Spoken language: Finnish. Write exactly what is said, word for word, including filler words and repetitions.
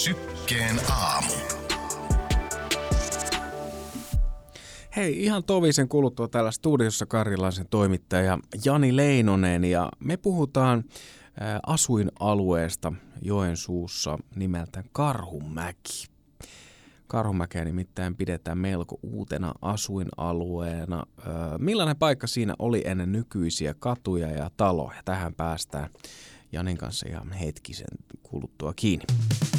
Sykkeen aamu. Hei, ihan tovisen kuluttua täällä studiossa Karjalaisen toimittaja Jani Leinonen ja me puhutaan ä, asuinalueesta Joensuussa nimeltä Karhunmäki. Karhunmäkeä nimittäin pidetään melko uutena asuinalueena. Ä, millainen paikka siinä oli ennen nykyisiä katuja ja taloja? Tähän päästään Janin kanssa ihan hetkisen kuluttua kiinni.